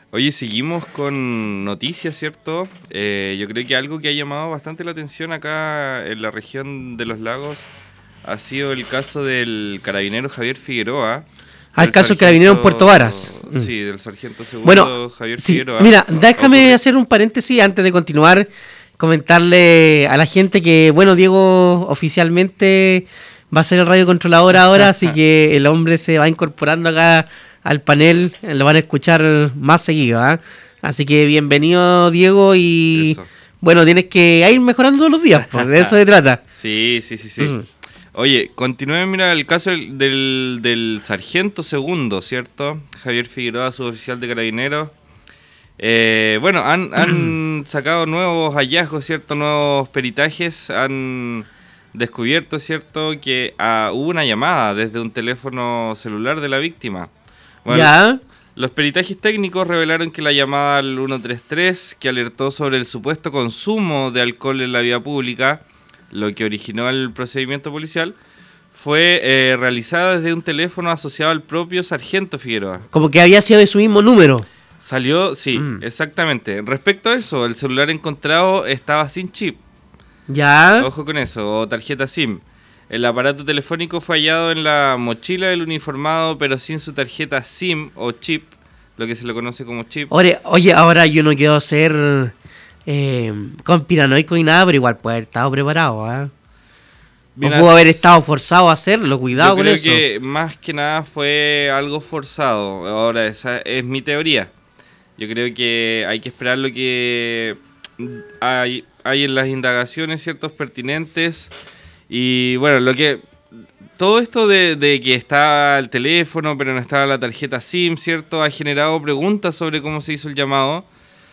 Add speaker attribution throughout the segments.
Speaker 1: Oye, seguimos con noticias, ¿cierto? Yo creo que algo que ha llamado bastante la atención acá en la región de los lagos ha sido el caso del carabinero Javier Figueroa,
Speaker 2: Al
Speaker 1: del
Speaker 2: caso carabinero en Puerto Varas.
Speaker 1: sargento, sí, del sargento
Speaker 2: Bueno,
Speaker 1: segundo Javier
Speaker 2: sí,
Speaker 1: Figueroa.
Speaker 2: mira, déjame hacer un paréntesis antes de continuar, comentarle a la gente que, bueno, Diego oficialmente va a ser el radiocontrolador ahora, así que el hombre se va incorporando acá al panel, lo van a escuchar más seguido, ¿ah? Así que bienvenido, Diego, y
Speaker 1: Eso.
Speaker 2: bueno, tienes que ir mejorando todos los días, pues de eso se trata.
Speaker 1: Sí. Oye, continuemos, mira, el caso del sargento segundo, ¿cierto? Javier Figueroa, suboficial de carabineros. Bueno, han sacado nuevos hallazgos, ¿cierto? Nuevos peritajes. Han descubierto, ¿cierto? Que hubo una llamada desde un teléfono celular de la víctima. Bueno,
Speaker 2: ¿Ya?
Speaker 1: los peritajes técnicos revelaron que la llamada al 133, que alertó sobre el supuesto consumo de alcohol en la vía pública, lo que originó el procedimiento policial, fue realizada desde un teléfono asociado al propio sargento Figueroa.
Speaker 2: Como que había sido de su mismo número.
Speaker 1: Salió, sí, exactamente. Respecto a eso, el celular encontrado estaba sin chip.
Speaker 2: ¿Ya?
Speaker 1: Ojo con eso, o tarjeta SIM. El aparato telefónico fue hallado en la mochila del uniformado, pero sin su tarjeta SIM o chip, lo que se le conoce como chip.
Speaker 2: Oye, ahora yo no quiero ser conspiranoico ni nada, pero igual puede haber estado preparado, ¿ah? O
Speaker 1: Mira,
Speaker 2: pudo haber estado forzado a hacerlo, cuidado
Speaker 1: yo
Speaker 2: con
Speaker 1: creo
Speaker 2: eso.
Speaker 1: que más que nada fue algo forzado. Ahora, esa es mi teoría. Yo creo que hay que esperar lo que hay en las indagaciones, ciertos pertinentes. Y bueno, todo esto de que está el teléfono, pero no estaba la tarjeta SIM, ¿cierto? Ha generado preguntas sobre cómo se hizo el llamado.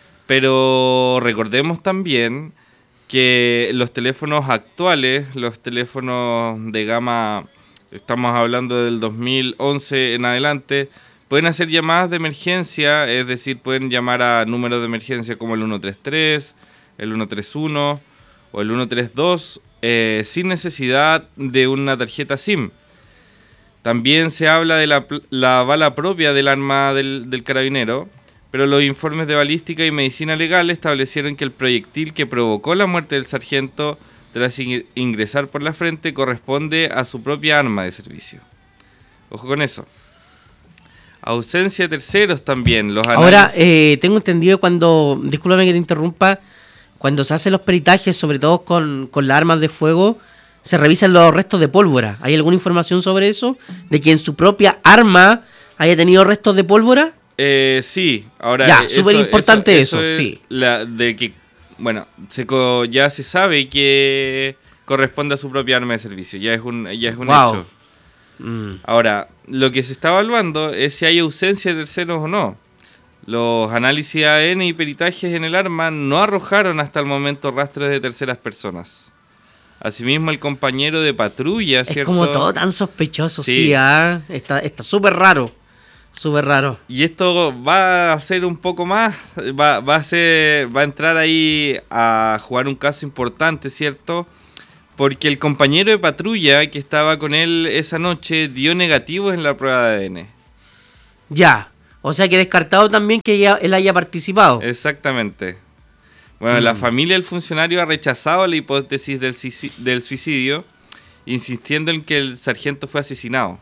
Speaker 1: Pero recordemos también que los teléfonos actuales, los teléfonos de gama, estamos hablando del 2011 en adelante, pueden hacer llamadas de emergencia, es decir, pueden llamar a números de emergencia como el 133, el 131 o el 132 sin necesidad de una tarjeta SIM. También se habla de la bala propia del arma del carabinero, pero los informes de balística y medicina legal establecieron que el proyectil que provocó la muerte del sargento tras ingresar por la frente corresponde a su propia arma de servicio. Ojo con eso. Ausencia de terceros también.
Speaker 2: Ahora, tengo entendido cuando, discúlpame que te interrumpa, cuando se hacen los peritajes, sobre todo con las armas de fuego, se revisan los restos de pólvora. ¿Hay alguna información sobre eso? ¿De que en su propia arma haya tenido restos de pólvora?
Speaker 1: Sí, ahora
Speaker 2: Ya, súper importante eso,
Speaker 1: es
Speaker 2: sí.
Speaker 1: de que, bueno, ya se sabe que corresponde a su propia arma de servicio, ya es un
Speaker 2: Wow.
Speaker 1: hecho. Ahora, lo que se está evaluando es si hay ausencia de terceros o no. Los análisis ADN y peritajes en el arma no arrojaron hasta el momento rastros de terceras personas. Asimismo, el compañero de patrulla,
Speaker 2: Es
Speaker 1: ¿cierto?
Speaker 2: como todo tan sospechoso,
Speaker 1: Sí.
Speaker 2: sí, ¿ah? Está súper raro. Súper raro.
Speaker 1: Y esto va a ser un poco más, va a entrar ahí a jugar un caso importante, ¿cierto? Porque el compañero de patrulla que estaba con él esa noche dio negativo en la prueba de ADN.
Speaker 2: Ya. O sea que descartado también que él haya participado.
Speaker 1: Exactamente. Bueno, la familia del funcionario ha rechazado la hipótesis del suicidio, insistiendo en que el sargento fue asesinado.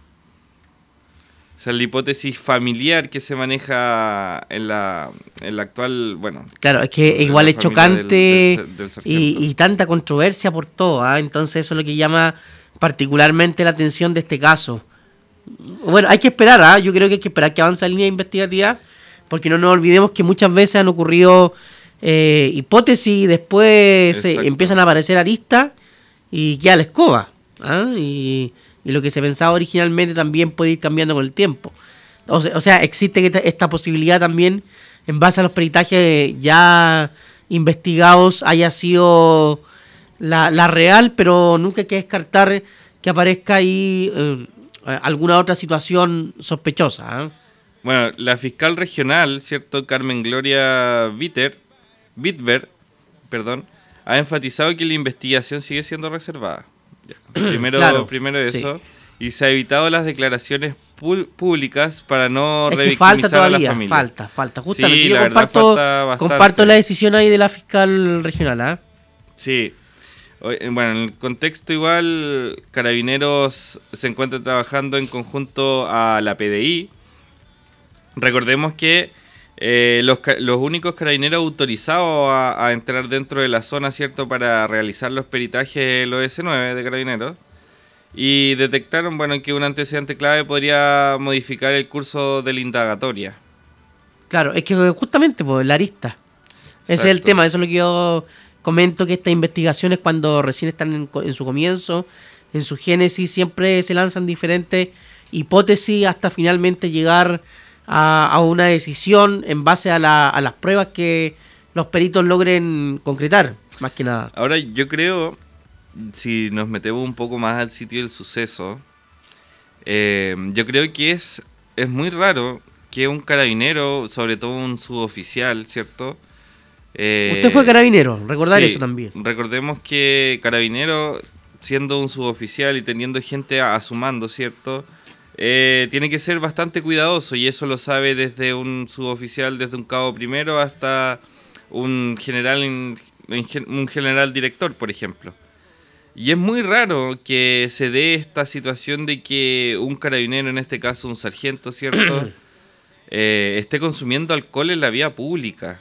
Speaker 1: O sea, la hipótesis familiar que se maneja en la actual, bueno...
Speaker 2: Claro, es que igual
Speaker 1: la
Speaker 2: es
Speaker 1: familia
Speaker 2: chocante
Speaker 1: del sargento.
Speaker 2: y tanta controversia por todo, ¿ah? Entonces eso es lo que llama particularmente la atención de este caso. Bueno, hay que esperar, ¿ah? Yo creo que hay que esperar que avance la línea investigativa, porque no nos olvidemos que muchas veces han ocurrido hipótesis y después empiezan a aparecer aristas y queda la escoba, ¿ah? Y lo que se pensaba originalmente también puede ir cambiando con el tiempo. O sea, existe esta posibilidad también, en base a los peritajes ya investigados, haya sido la real, pero nunca hay que descartar que aparezca ahí alguna otra situación sospechosa, ¿eh?
Speaker 1: Bueno, la fiscal regional, ¿cierto? Carmen Gloria Bitber, ha enfatizado que la investigación sigue siendo reservada. Primero,
Speaker 2: Claro,
Speaker 1: primero eso.
Speaker 2: sí.
Speaker 1: Y se ha evitado las declaraciones públicas para no
Speaker 2: Es que falta
Speaker 1: revictimizar a la
Speaker 2: todavía,
Speaker 1: familia.
Speaker 2: falta. Justamente
Speaker 1: Sí,
Speaker 2: yo
Speaker 1: la verdad falta bastante.
Speaker 2: comparto la decisión ahí de la fiscal regional, ¿ah?
Speaker 1: Sí. Bueno, en el contexto igual, Carabineros se encuentra trabajando en conjunto a la PDI. Recordemos que los únicos carabineros autorizados a entrar dentro de la zona, ¿cierto?, para realizar los peritajes del OS9 de Carabineros. Y detectaron, bueno, que un antecedente clave podría modificar el curso de la indagatoria.
Speaker 2: Claro, es que justamente, pues, la arista. Ese es el
Speaker 1: Exacto.
Speaker 2: tema, eso es lo que yo comento, que estas investigaciones cuando recién están en su comienzo, en su génesis, siempre se lanzan diferentes hipótesis hasta finalmente llegar a una decisión en base a las pruebas que los peritos logren concretar, más que nada.
Speaker 1: Ahora, yo creo, si nos metemos un poco más al sitio del suceso, yo creo que es muy raro que un carabinero, sobre todo un suboficial, ¿cierto?
Speaker 2: Usted fue carabinero, recordar
Speaker 1: sí,
Speaker 2: eso también.
Speaker 1: Recordemos que carabinero, siendo un suboficial y teniendo gente a su mando, ¿cierto? Tiene que ser bastante cuidadoso, y eso lo sabe desde un suboficial, desde un cabo primero hasta un general, un general director, por ejemplo. Y es muy raro que se dé esta situación de que un carabinero, en este caso un sargento, ¿cierto? Esté consumiendo alcohol en la vía pública.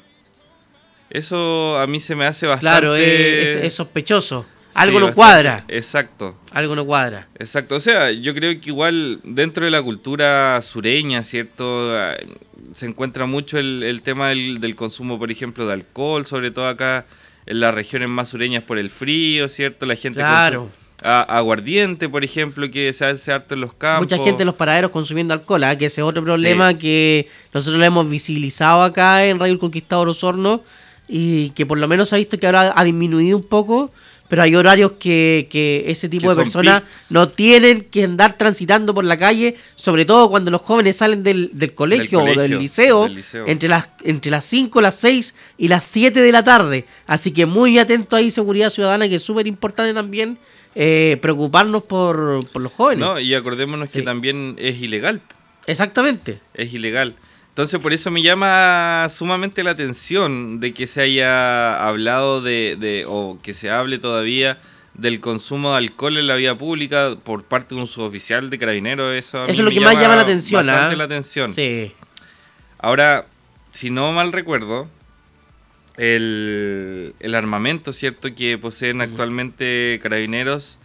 Speaker 1: Eso a mí se me hace bastante...
Speaker 2: Claro, es sospechoso. Algo
Speaker 1: Sí,
Speaker 2: no
Speaker 1: bastante.
Speaker 2: cuadra.
Speaker 1: Exacto.
Speaker 2: Algo no cuadra.
Speaker 1: Exacto. O sea, yo creo que igual dentro de la cultura sureña, ¿cierto? Se encuentra mucho el tema del consumo, por ejemplo, de alcohol, sobre todo acá en las regiones más sureñas por el frío, ¿cierto? La gente
Speaker 2: Claro.
Speaker 1: aguardiente, por ejemplo, que se hace harto en los campos.
Speaker 2: Mucha gente en los paraderos consumiendo alcohol, ¿ah? Que ese es otro problema que nosotros lo hemos visibilizado acá en Radio El Conquistador Osorno, y que por lo menos se ha visto que ahora ha disminuido un poco, pero hay horarios que ese tipo
Speaker 1: Que
Speaker 2: de
Speaker 1: son
Speaker 2: personas no tienen que andar transitando por la calle, sobre todo cuando los jóvenes salen del colegio o del liceo. entre las 5, las 6 y las 7 de la tarde. Así que muy atento ahí, seguridad ciudadana, que es súper importante también preocuparnos por los jóvenes.
Speaker 1: No, y acordémonos que también es ilegal.
Speaker 2: Exactamente.
Speaker 1: Es ilegal. Entonces por eso me llama sumamente la atención de que se haya hablado o que se hable todavía del consumo de alcohol en la vía pública por parte de un suboficial de Carabineros. Eso
Speaker 2: es lo que más llama la atención.
Speaker 1: Bastante la atención.
Speaker 2: Sí.
Speaker 1: Ahora, si no mal recuerdo, el armamento, ¿cierto?, que poseen actualmente Carabineros,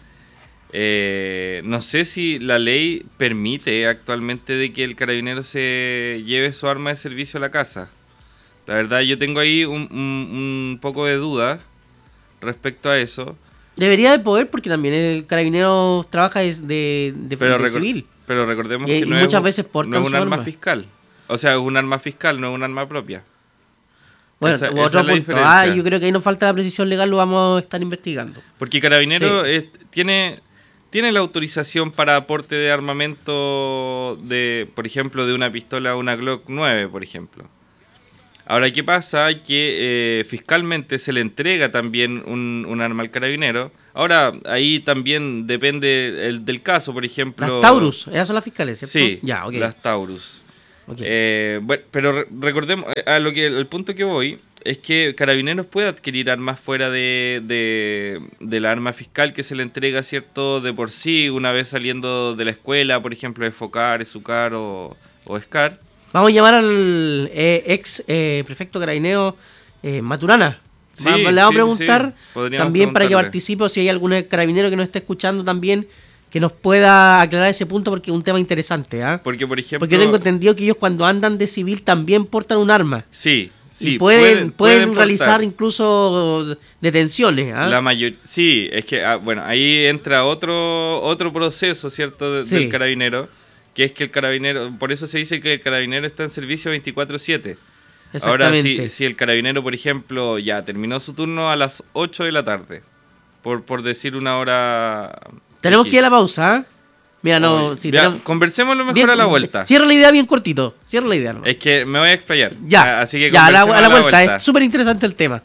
Speaker 1: no sé si la ley permite actualmente de que el carabinero se lleve su arma de servicio a la casa. La verdad, yo tengo ahí un poco de duda respecto a eso.
Speaker 2: Debería de poder, porque también el carabinero trabaja de civil.
Speaker 1: Pero recordemos
Speaker 2: Y
Speaker 1: que no
Speaker 2: muchas
Speaker 1: es,
Speaker 2: veces portan
Speaker 1: no es un
Speaker 2: su
Speaker 1: arma
Speaker 2: arma.
Speaker 1: fiscal. O sea, es un arma fiscal, no es un arma propia.
Speaker 2: Bueno,
Speaker 1: Esa
Speaker 2: otro
Speaker 1: es la
Speaker 2: punto.
Speaker 1: diferencia.
Speaker 2: Yo creo que ahí nos falta la precisión legal, lo vamos a estar investigando.
Speaker 1: Porque Carabinero tiene la autorización para aporte de armamento por ejemplo, de una pistola, una Glock 9, por ejemplo. Ahora, ¿qué pasa? Que fiscalmente se le entrega también un arma al carabinero. Ahora, ahí también depende del caso, por ejemplo...
Speaker 2: Las Taurus, esas son las fiscales, ¿cierto?
Speaker 1: Sí,
Speaker 2: Ya, ok.
Speaker 1: las Taurus.
Speaker 2: Okay.
Speaker 1: Bueno, pero recordemos, el punto que voy es que Carabineros puede adquirir armas fuera de la arma fiscal que se le entrega, ¿cierto?, de por sí, una vez saliendo de la escuela, por ejemplo, de FOCAR, ESUCAR o SCAR.
Speaker 2: Vamos a llamar al ex prefecto carabinero Maturana.
Speaker 1: Sí,
Speaker 2: Le vamos a preguntar
Speaker 1: sí.
Speaker 2: también para que participe, o si hay algún carabinero que nos esté escuchando también, que nos pueda aclarar ese punto, porque es un tema interesante.
Speaker 1: Porque, por ejemplo...
Speaker 2: Porque yo tengo entendido que ellos cuando andan de civil también portan un arma.
Speaker 1: Sí,
Speaker 2: y pueden realizar incluso detenciones.
Speaker 1: Sí, es que bueno, ahí entra otro proceso, ¿cierto? Del carabinero, que es que el carabinero, por eso se dice que el carabinero está en servicio 24/7. Ahora, si el carabinero, por ejemplo, ya terminó su turno a las 8 de la tarde, por decir una hora...
Speaker 2: Tenemos que ir a la pausa, Mira,
Speaker 1: conversémoslo mejor
Speaker 2: bien,
Speaker 1: a la vuelta.
Speaker 2: Cierra la idea bien cortito. Cierra la idea. ¿No?
Speaker 1: Es que me voy a explayar.
Speaker 2: Ya,
Speaker 1: así que
Speaker 2: a la vuelta. Es súper interesante el tema.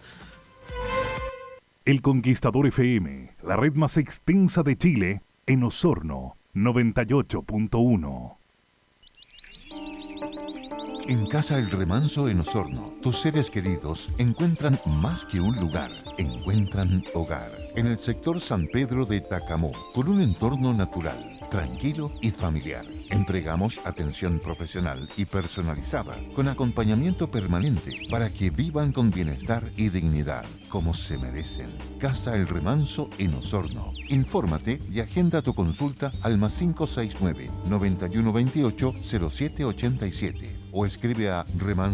Speaker 3: El Conquistador FM, la red más extensa de Chile, en Osorno, 98.1.
Speaker 4: En Casa El Remanso en Osorno, tus seres queridos encuentran más que un lugar, encuentran hogar. En el sector San Pedro de Tacamó, con un entorno natural, tranquilo y familiar. Entregamos atención profesional y personalizada, con acompañamiento permanente, para que vivan con bienestar y dignidad, como se merecen. Casa El Remanso en Osorno. Infórmate y agenda tu consulta al +569 9128 0787 o escribe a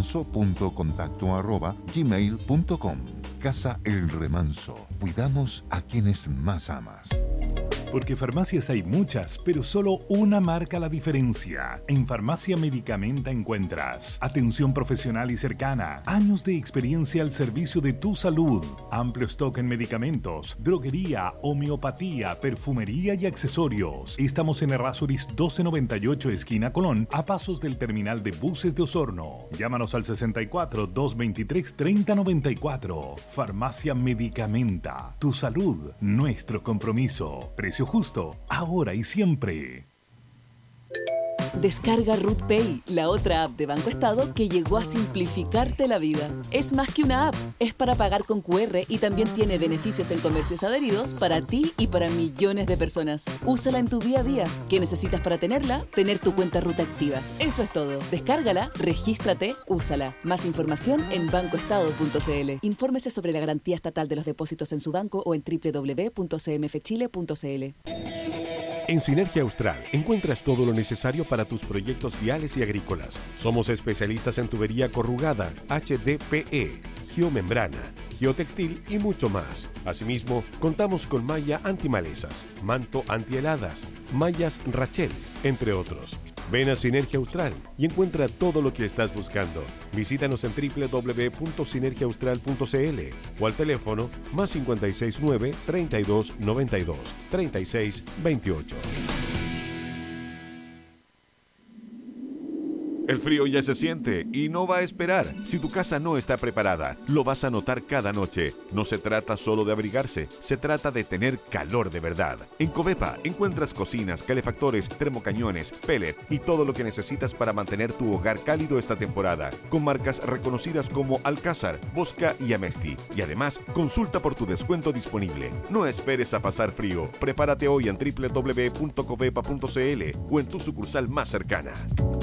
Speaker 4: remanso.contacto@gmail.com. Casa El Remanso. Cuidamos a quienes más amas.
Speaker 3: Porque farmacias hay muchas, pero solo una marca la diferencia. En Farmacia Medicamenta encuentras atención profesional y cercana, años de experiencia al servicio de tu salud, amplio stock en medicamentos, droguería, homeopatía, perfumería y accesorios. Estamos en Errázuriz 1298, esquina Colón, a pasos del terminal de buses de Osorno. Llámanos al 64 223 3094. Farmacia Medicamenta. Tu salud, nuestro compromiso. Precio justo, ahora y siempre.
Speaker 5: Descarga Root Pay, la otra app de Banco Estado que llegó a simplificarte la vida. Es más que una app, es para pagar con QR y también tiene beneficios en comercios adheridos para ti y para millones de personas. Úsala en tu día a día. ¿Qué necesitas para tenerla? Tener tu cuenta Ruta activa. Eso es todo. Descárgala, regístrate, úsala. Más información en bancoestado.cl. Infórmese sobre la garantía estatal de los depósitos en su banco o en www.cmfchile.cl.
Speaker 6: En Sinergia Austral encuentras todo lo necesario para tus proyectos viales y agrícolas. Somos especialistas en tubería corrugada, HDPE, geomembrana, geotextil y mucho más. Asimismo, contamos con malla antimalezas, manto antiheladas, mallas Rachel, entre otros. Ven a Sinergia Austral y encuentra todo lo que estás buscando. Visítanos en www.sinergiaaustral.cl o al teléfono +569 32 92 36 28.
Speaker 7: El frío ya se siente y no va a esperar. Si tu casa no está preparada, lo vas a notar cada noche. No se trata solo de abrigarse, se trata de tener calor de verdad. En Covepa encuentras cocinas, calefactores, termocañones, pellet y todo lo que necesitas para mantener tu hogar cálido esta temporada. Con marcas reconocidas como Alcázar, Bosca y Amesti. Y además, consulta por tu descuento disponible. No esperes a pasar frío. Prepárate hoy en www.covepa.cl o en tu sucursal más cercana.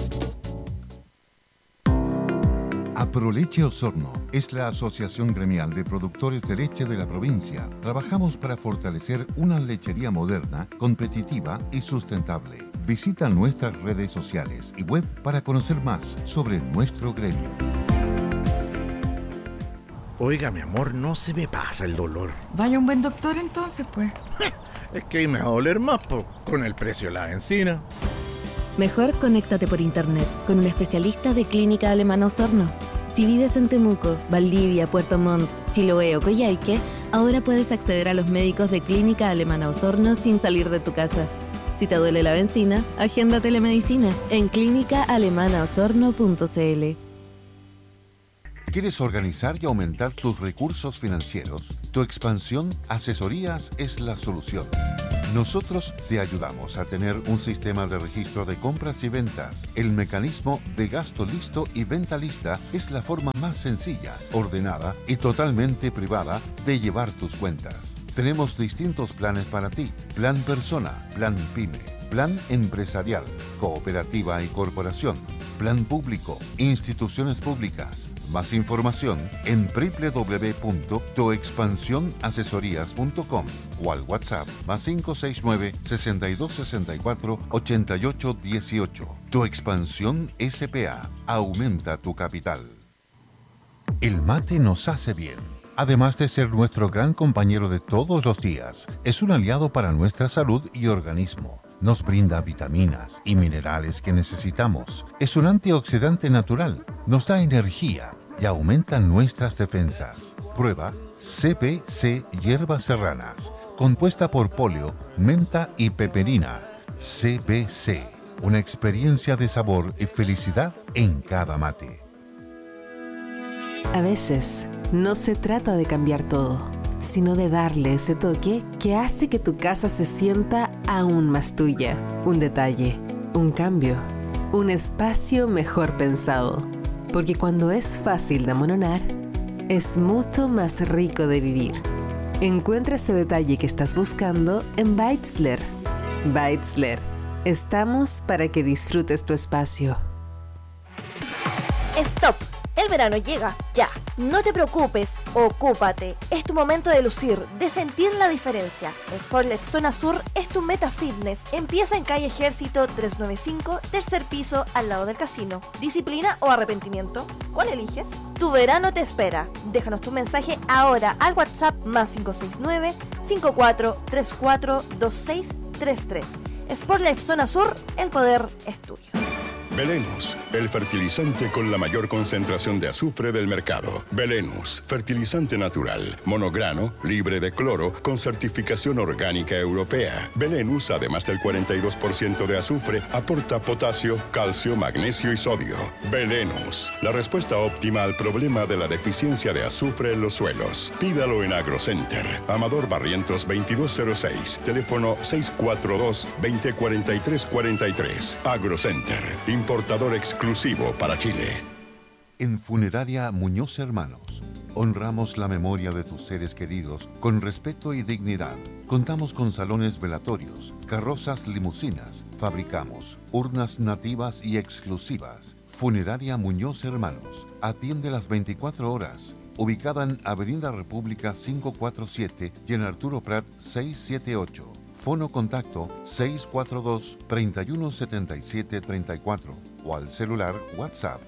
Speaker 4: Aproleche Osorno es la asociación gremial de productores de leche de la provincia. Trabajamos para fortalecer una lechería moderna, competitiva y sustentable. Visita nuestras redes sociales y web para conocer más sobre nuestro gremio.
Speaker 8: Oiga, mi amor, no se me pasa el dolor.
Speaker 9: Vaya un buen doctor entonces, pues.
Speaker 8: Es que ahí me va a doler más, con el precio de la benzina.
Speaker 10: Mejor conéctate por internet con un especialista de Clínica Alemana Osorno. Si vives en Temuco, Valdivia, Puerto Montt, Chiloé o Coyhaique, ahora puedes acceder a los médicos de Clínica Alemana Osorno sin salir de tu casa. Si te duele la benzina, agenda telemedicina en clínicaalemanaosorno.cl.
Speaker 4: ¿Quieres organizar y aumentar tus recursos financieros? Tu Expansión Asesorías es la solución. Nosotros te ayudamos a tener un sistema de registro de compras y ventas. El mecanismo de gasto listo y venta lista es la forma más sencilla, ordenada y totalmente privada de llevar tus cuentas. Tenemos distintos planes para ti: plan persona, plan pyme, plan empresarial, cooperativa y corporación, plan público, instituciones públicas. Más información en www.toexpansionasesorías.com o al WhatsApp +569 6264 8818. Tu Expansión S.p.A. Aumenta tu capital. El mate nos hace bien. Además de ser nuestro gran compañero de todos los días, es un aliado para nuestra salud y organismo. Nos brinda vitaminas y minerales que necesitamos. Es un antioxidante natural, nos da energía y aumenta nuestras defensas. Prueba CBC Hierbas Serranas, compuesta por polio, menta y peperina. CBC, una experiencia de sabor y felicidad en cada mate.
Speaker 11: A veces, no se trata de cambiar todo, sino de darle ese toque que hace que tu casa se sienta aún más tuya. Un detalle, un cambio, un espacio mejor pensado. Porque cuando es fácil de amononar, es mucho más rico de vivir. Encuentra ese detalle que estás buscando en Beitzler. Beitzler. Estamos para que disfrutes tu espacio.
Speaker 12: ¡Stop! El verano llega, ya. No te preocupes, ocúpate. Es tu momento de lucir, de sentir la diferencia. Sportlife Zona Sur es tu meta fitness. Empieza en calle Ejército 395, tercer piso, al lado del casino. ¿Disciplina o arrepentimiento? ¿Cuál eliges? Tu verano te espera. Déjanos tu mensaje ahora al WhatsApp +569 5434 2633. Sportlife Zona Sur, el poder es tuyo.
Speaker 13: Velenus, el fertilizante con la mayor concentración de azufre del mercado. Velenus, fertilizante natural, monograno, libre de cloro, con certificación orgánica europea. Velenus, además del 42% de azufre, aporta potasio, calcio, magnesio y sodio. Velenus, la respuesta óptima al problema de la deficiencia de azufre en los suelos. Pídalo en AgroCenter. Amador Barrientos 2206, teléfono 642-2043-43. AgroCenter, importador exclusivo para Chile.
Speaker 4: En Funeraria Muñoz Hermanos, honramos la memoria de tus seres queridos con respeto y dignidad. Contamos con salones velatorios, carrozas limusinas, fabricamos urnas nativas y exclusivas. Funeraria Muñoz Hermanos, atiende las 24 horas. Ubicada en Avenida República 547 y en Arturo Prat 678. Fono contacto 642-317734 o al celular WhatsApp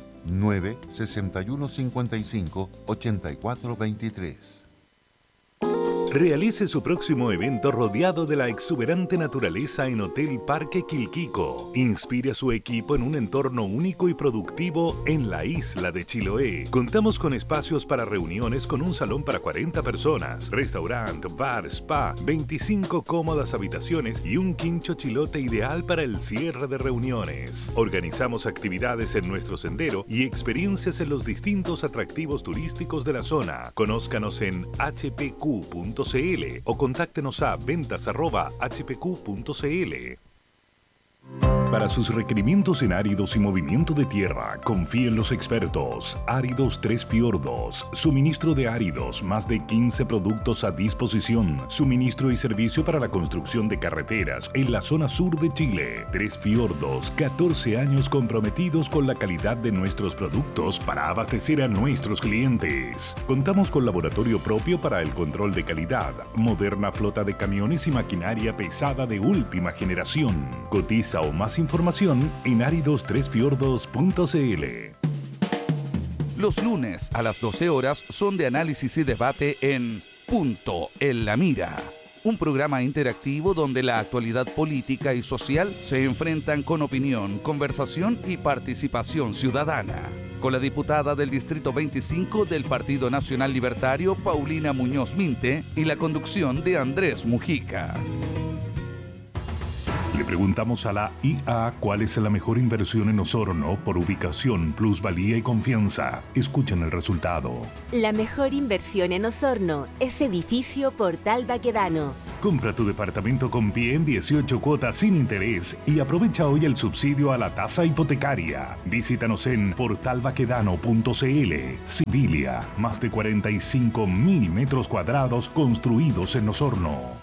Speaker 4: 96155-8423.
Speaker 3: Realice su próximo evento rodeado de la exuberante naturaleza en Hotel Parque Quilquico. Inspire a su equipo en un entorno único y productivo en la isla de Chiloé. Contamos con espacios para reuniones con un salón para 40 personas, restaurante, bar, spa, 25 cómodas habitaciones y un quincho chilote ideal para el cierre de reuniones. Organizamos actividades en nuestro sendero y experiencias en los distintos atractivos turísticos de la zona. Conózcanos en hpq.cl o contáctenos a ventas@hpq.cl. Para sus requerimientos en áridos y movimiento de tierra, confíe en los expertos. Áridos Tres Fiordos. Suministro de áridos, más de 15 productos a disposición. Suministro y servicio para la construcción de carreteras en la zona sur de Chile. Tres Fiordos, 14 años comprometidos con la calidad de nuestros productos para abastecer a nuestros clientes. Contamos con laboratorio propio para el control de calidad, moderna flota de camiones y maquinaria pesada de última generación. Cotiza o más información en áridostresfiordos.cl.
Speaker 14: Los lunes a las 12 horas son de análisis y debate en Punto en la Mira. Un programa interactivo donde la actualidad política y social se enfrentan con opinión, conversación y participación ciudadana. Con la diputada del Distrito 25 del Partido Nacional Libertario, Paulina Muñoz Minte, y la conducción de Andrés Mujica.
Speaker 3: Le preguntamos a la IA cuál es la mejor inversión en Osorno por ubicación, plusvalía y confianza. Escuchen el resultado.
Speaker 15: La mejor inversión en Osorno es Edificio Portal Baquedano.
Speaker 3: Compra tu departamento con pie en 18 cuotas sin interés y aprovecha hoy el subsidio a la tasa hipotecaria. Visítanos en portalbaquedano.cl. Civilia, más de 45.000 metros cuadrados construidos en Osorno.